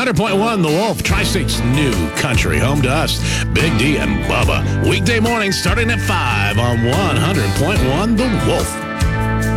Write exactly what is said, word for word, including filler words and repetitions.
hundred point one The Wolf, Tri-State's new country, home to us, Big D and Bubba. Weekday mornings starting at five on one hundred point one The Wolf.